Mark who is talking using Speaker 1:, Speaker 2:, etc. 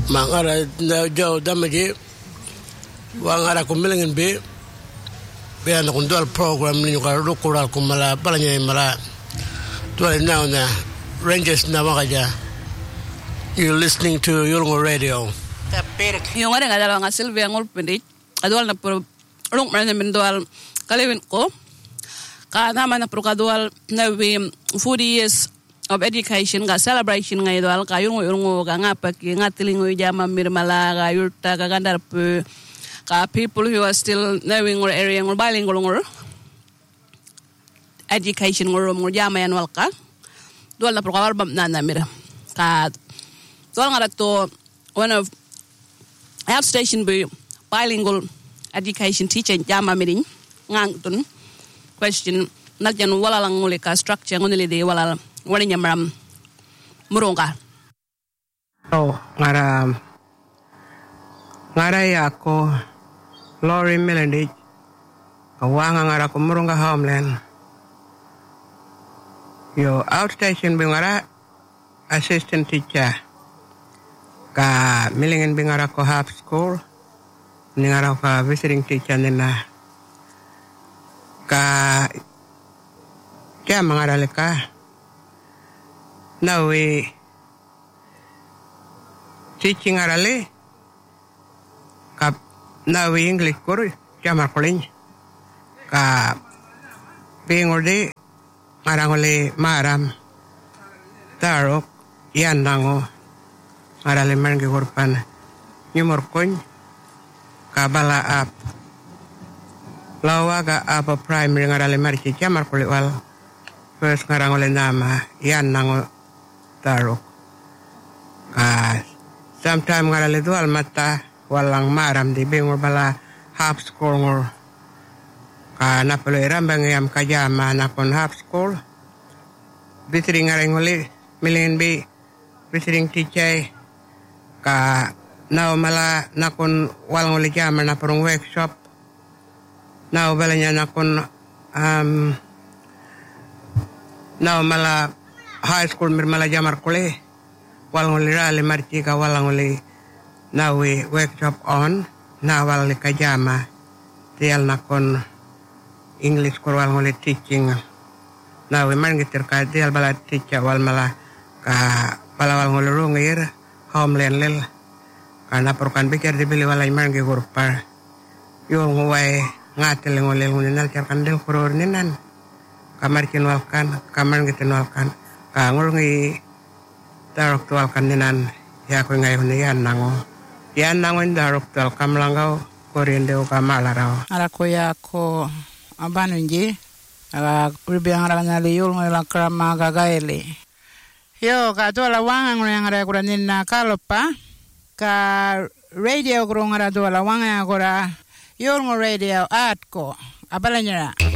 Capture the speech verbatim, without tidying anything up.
Speaker 1: Mangara jauh damaji wangara kumilingin be be ana kundal program ni ka rukura kumala balanya mala to now na Rangers na makaja. You're listening to Yolngu Radio.
Speaker 2: Yung ada ngada nga Sylvia ngol pendik adwal na pro rung man men dual kalewin ko ka naman na pro kadwal na we forty years of education ga celebration nga idwal ka yung yung ga ngapa ki ngatiling wi jama mirmala ga yurta ga gandar pu ka people who are still knowing or area or bilingual or education or mo jama yan walka dual na pro ka bam na na mira ka dual nga to one of outstation be bilingual education teacher jama mirin ngang tun question nagyan wala lang nguli ka structure ngunili de wala wala nyamram muronga
Speaker 3: oh ngara ngara ya ko Lori Melendik awanga ngara ko muronga homeland yo outstation be ngara assistant teacher ka milingen be ngara ko half school ni ngara ka visiting teacher nina ka kaya mangara leka nawe teaching arale ka nawe English kuru kaya markolin ka pingorde marangole maram tarok yan nango marale mangi korpan nyumor kon ka bala ap lawa ga apa primary ngarale marci kaya markole wal first ngarangole nama yan nango tarok ka sometime ngarale dual mata walang maram di bingor bala half school ngor ka napalo irambang yam kajama napon half school bitring ngarangole milin bi bitring teacher ka now mala nakon walang uli jama napong workshop now balanya nakon um now mala high school mir mala jamar kule walang uli rale marci ka walang uli nawe workshop on na walang ka jama tial nakon English ko walang uli teaching nawe mangitir ka tial bala teacher wal mala ka pala walang uli rungir homeland lel kana perkan pikir dibeli walay mangi gurpa yung way ngatil ngol ngol nal kan del kuror ninan kamar kinwalkan kamar gitinwalkan ka ngol ngi darok tualkan ninan ya ko ngay hunian nango yan nango darok tual kamlangaw korinde o kamalaraw
Speaker 4: ara ko ya ko abanunji aga ribiang ara nali yul ngol krama gagaele yo ka tola wanga ngol ngara ko ninna kalopa ka radio ko ngara tola wanga ko Yolngu Radio at ko abalanya